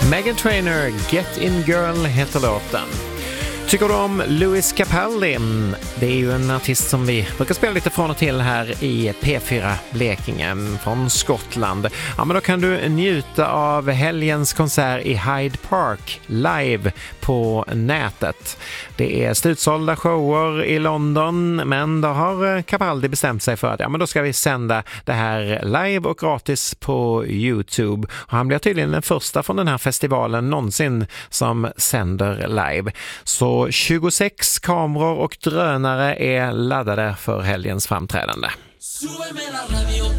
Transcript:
Meghan Trainor, Get In Girl heter låten. Tycker du om Lewis Capaldi? Det är ju en artist som vi brukar spela lite från och till här i P4 Blekinge från Skottland. Ja, men då kan du njuta av helgens konsert i Hyde Park live på nätet. Det är slutsålda shower i London, men då har Capaldi bestämt sig för att men då ska vi sända det här live och gratis på YouTube. Och han blir tydligen den första från den här festivalen någonsin som sänder live. Så 26 kameror och drönare är laddade för helgens framträdande. Súbeme la radio.